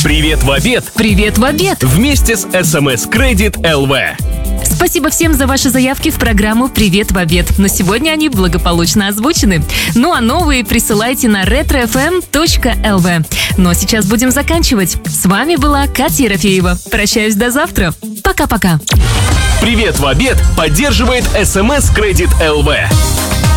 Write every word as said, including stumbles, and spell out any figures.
Привет в обед! Привет в обед! Вместе с эс эм эс Credit эл ви. Спасибо всем за ваши заявки в программу «Привет в обед». Но сегодня они благополучно озвучены. Ну а новые присылайте на ретро эф эм точка эл ви. Но сейчас будем заканчивать. С вами была Катя Ерофеева. Прощаюсь до завтра. Пока-пока. Привет в обед поддерживает эс эм эс Credit эл ви.